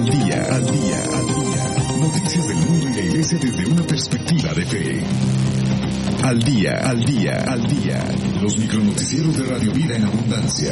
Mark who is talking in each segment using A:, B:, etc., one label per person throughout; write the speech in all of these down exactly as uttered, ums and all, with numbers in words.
A: día, al día, al día. Noticias del mundo y la iglesia desde una perspectiva de fe. Al día, al día, al día. Los micronoticieros de Radio Vida en Abundancia.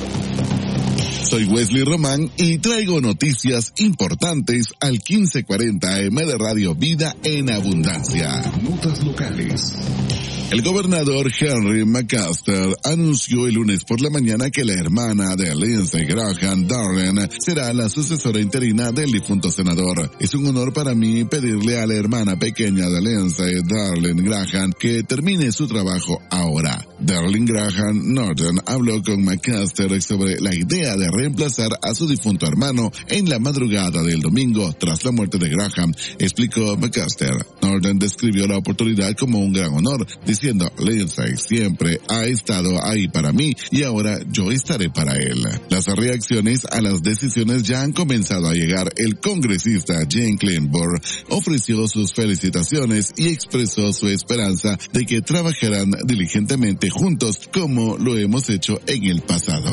B: Soy Wesley Román y traigo noticias importantes al quince cuarenta A M de Radio Vida en Abundancia.
A: Notas locales.
B: El gobernador Henry McMaster anunció el lunes por la mañana que la hermana de Lindsey Graham, Darlene, será la sucesora interina del difunto senador. Es un honor para mí pedirle a la hermana pequeña de Lindsey, Darlene Graham, que termine su trabajo ahora. Darlene Graham Norton habló con McMaster sobre la idea de reemplazar a su difunto hermano en la madrugada del domingo tras la muerte de Graham, explicó McMaster. Norton describió la oportunidad como un gran honor, diciendo, Lindsey siempre ha estado ahí para mí y ahora yo estaré para él. Las reacciones a las decisiones ya han comenzado a llegar. El congresista Jane Clyburn ofreció sus felicitaciones y expresó su esperanza de que trabajarán diligentemente juntos como lo hemos hecho en el pasado.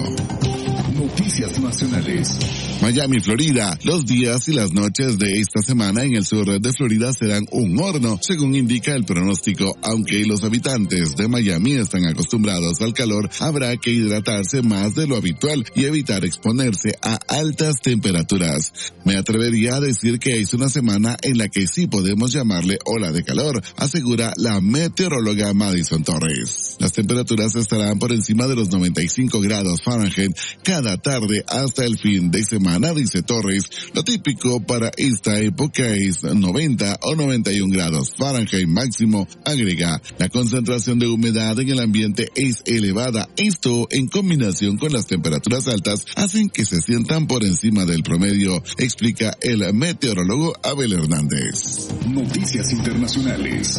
A: Noticias nacionales.
B: Miami, Florida. Los días y las noches de esta semana en el sur de Florida serán un horno, según indica el pronóstico. Aunque los habitantes de Miami están acostumbrados al calor, habrá que hidratarse más de lo habitual y evitar exponerse a altas temperaturas. Me atrevería a decir que es una semana en la que sí podemos llamarle ola de calor, asegura la meteoróloga Madison Torres. Las temperaturas estarán por encima de los noventa y cinco grados Fahrenheit cada tarde hasta el fin de semana, dice Torres. Lo típico para esta época es noventa o noventa y un grados Fahrenheit máximo, agrega. La concentración de humedad en el ambiente es elevada. Esto, en combinación con las temperaturas altas, hacen que se sientan por encima del promedio, explica el meteorólogo Abel Hernández.
A: Noticias internacionales.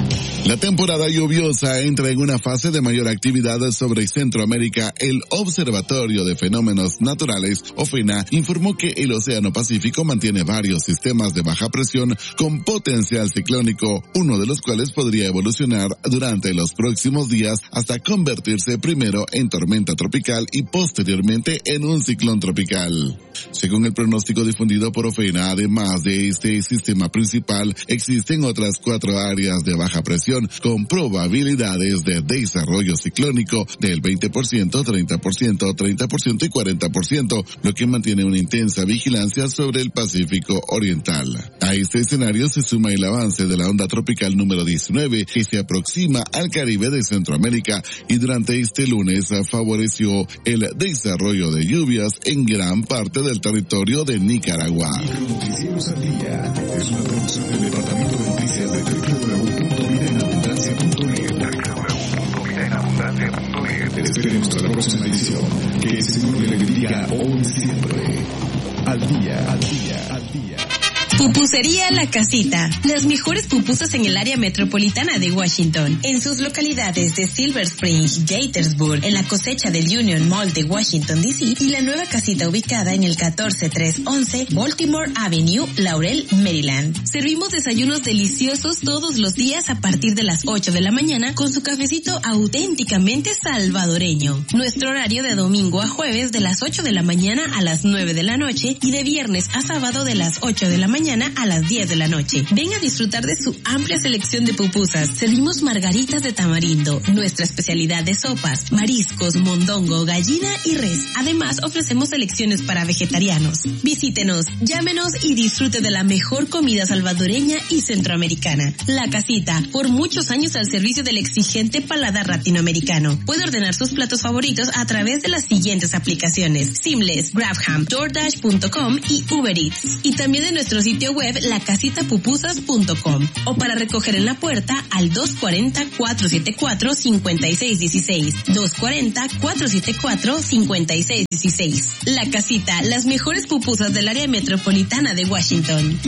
B: La temporada lluviosa entra en una fase de mayor actividad sobre Centroamérica. El Observatorio de Fenómenos Naturales, OFENA, informó que el Océano Pacífico mantiene varios sistemas de baja presión con potencial ciclónico, uno de los cuales podría evolucionar durante los próximos días hasta convertirse primero en tormenta tropical y posteriormente en un ciclón tropical. Según el pronóstico difundido por OFENA, además de este sistema principal, existen otras cuatro áreas de baja presión con probabilidades de desarrollo ciclónico del veinte por ciento, treinta por ciento, treinta por ciento y cuarenta por ciento, lo que mantiene una intensa vigilancia sobre el Pacífico Oriental. A este escenario se suma el avance de la onda tropical número diecinueve que se aproxima al Caribe de Centroamérica y durante este lunes favoreció el desarrollo de lluvias en gran parte del territorio de Nicaragua.
A: Micronoticieros al día es una producción del Departamento de Noticias de doble u doble u doble u punto vida en abundancia punto net. doble u doble u doble u punto vida en abundancia punto net. Te esperemos a la próxima edición. Que el Señor le bendiga hoy y siempre. Al día, al día, al día.
C: Pupusería La Casita. Las mejores pupusas en el área metropolitana de Washington. En sus localidades de Silver Spring, Gaithersburg, en la cosecha del Union Mall de Washington, D C y la nueva casita ubicada en el catorce trescientos once Baltimore Avenue, Laurel, Maryland. Servimos desayunos deliciosos todos los días a partir de las ocho de la mañana con su cafecito auténticamente salvadoreño. Nuestro horario de domingo a jueves de las ocho de la mañana a las nueve de la noche y de viernes a sábado de las ocho de la mañana a las diez de la noche. Ven a disfrutar de su amplia selección de pupusas. Servimos margaritas de tamarindo, nuestra especialidad de sopas, mariscos, mondongo, gallina y res. Además, ofrecemos selecciones para vegetarianos. Visítenos, llámenos y disfrute de la mejor comida salvadoreña y centroamericana. La Casita, por muchos años al servicio del exigente paladar latinoamericano. Puede ordenar sus platos favoritos a través de las siguientes aplicaciones: Seamless, Grabham, DoorDash punto com y Uber Eats. Y también de nuestro sitio web la casita pupusas punto com o para recoger en la puerta al dos cuarenta, cuatrocientos setenta y cuatro, cincuenta y seis dieciséis, dos cuarenta, cuatrocientos setenta y cuatro, cincuenta y seis dieciséis. La Casita, las mejores pupusas del área metropolitana de Washington.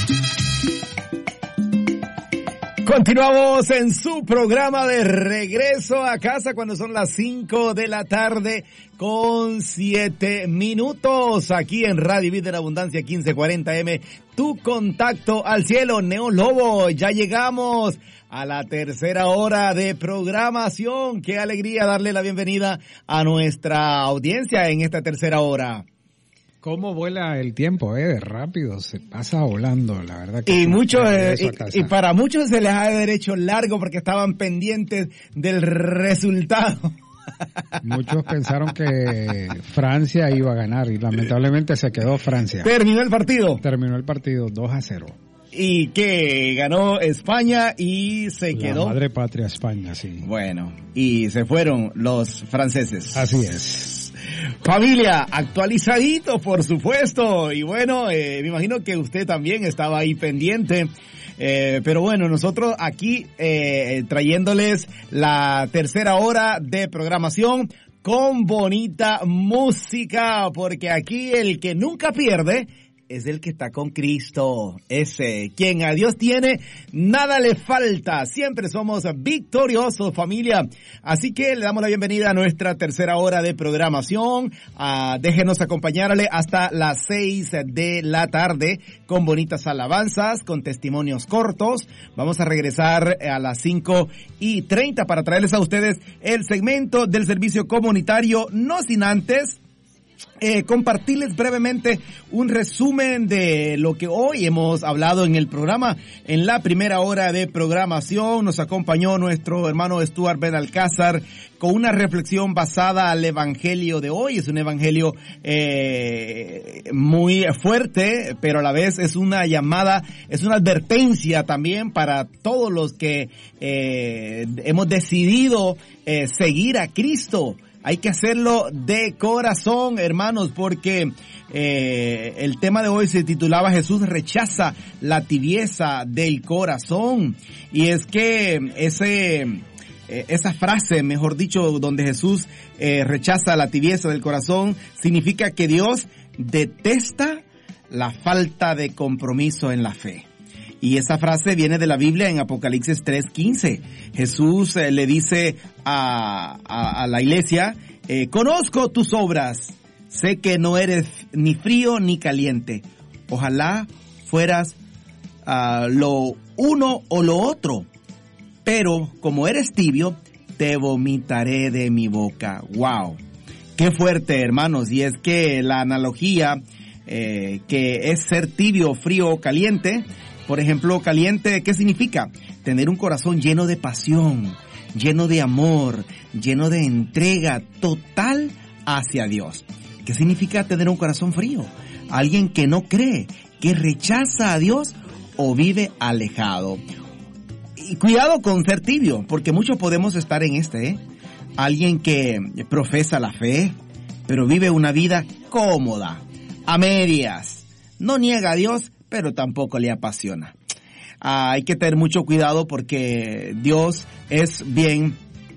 D: Continuamos en su programa de regreso a casa cuando son las cinco de la tarde con siete minutos aquí en Radio Vida en Abundancia quince cuarenta M. Tu contacto al cielo, Neo Lobo. Ya llegamos a la tercera hora de programación. Qué alegría darle la bienvenida a nuestra audiencia en esta tercera hora.
E: Cómo vuela el tiempo, eh, rápido, se pasa volando, la verdad. Que
D: y muchos, eh, y, y para muchos se les ha de hecho largo porque estaban pendientes del resultado.
E: Muchos pensaron que Francia iba a ganar y lamentablemente se quedó Francia.
D: Terminó el partido.
E: Terminó el partido dos a cero.
D: Y que ganó España y se
E: La
D: quedó.
E: Madre patria España, sí.
D: Bueno, y se fueron los franceses.
E: Así es.
D: Familia, actualizadito, por supuesto. Y bueno, eh, me imagino que usted también estaba ahí pendiente. Eh, pero bueno, nosotros aquí eh, trayéndoles la tercera hora de programación con bonita música, porque aquí el que nunca pierde es el que está con Cristo. Ese, quien a Dios tiene, nada le falta. Siempre somos victoriosos, familia. Así que le damos la bienvenida a nuestra tercera hora de programación. Uh, déjenos acompañarle hasta las seis de la tarde con bonitas alabanzas, con testimonios cortos. Vamos a regresar a las cinco y treinta para traerles a ustedes el segmento del servicio comunitario, no sin antes Eh, compartirles brevemente un resumen de lo que hoy hemos hablado en el programa. En la primera hora de programación nos acompañó nuestro hermano Stuart Benalcázar con una reflexión basada al evangelio de hoy. Es un evangelio eh, muy fuerte, pero a la vez es una llamada, es una advertencia también para todos los que eh, hemos decidido eh, seguir a Cristo. Hay que hacerlo de corazón, hermanos, porque eh, el tema de hoy se titulaba Jesús rechaza la tibieza del corazón. Y es que ese, eh, esa frase, mejor dicho, donde Jesús eh, rechaza la tibieza del corazón, significa que Dios detesta la falta de compromiso en la fe. Y esa frase viene de la Biblia en Apocalipsis tres quince. Jesús eh, le dice a, a, a la iglesia, eh, conozco tus obras, sé que no eres ni frío ni caliente. Ojalá fueras uh, lo uno o lo otro, pero como eres tibio, te vomitaré de mi boca. ¡Wow! ¡Qué fuerte, hermanos! Y es que la analogía eh, que es ser tibio, frío o caliente. Por ejemplo, caliente, ¿qué significa? Tener un corazón lleno de pasión, lleno de amor, lleno de entrega total hacia Dios. ¿Qué significa tener un corazón frío? Alguien que no cree, que rechaza a Dios o vive alejado. Y cuidado con ser tibio, porque muchos podemos estar en este, ¿eh? Alguien que profesa la fe, pero vive una vida cómoda, a medias. No niega a Dios, pero tampoco le apasiona. Ah, hay que tener mucho cuidado porque Dios es bien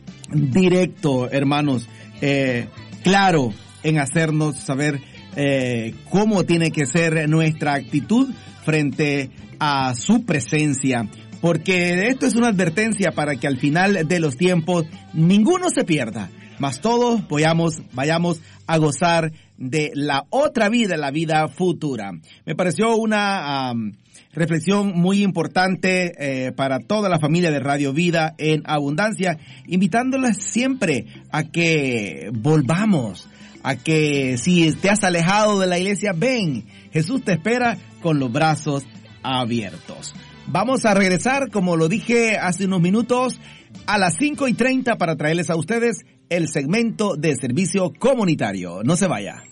D: directo, hermanos, eh, claro en hacernos saber eh, cómo tiene que ser nuestra actitud frente a su presencia. Porque esto es una advertencia para que al final de los tiempos ninguno se pierda, mas todos vayamos, vayamos a gozar de la otra vida, la vida futura. Me pareció una um, reflexión muy importante eh, para toda la familia de Radio Vida en Abundancia, invitándoles siempre a que volvamos, a que si te has alejado de la iglesia, ven, Jesús te espera con los brazos abiertos. Vamos a regresar, como lo dije hace unos minutos, a las cinco y treinta para traerles a ustedes el segmento de servicio comunitario. No se vaya.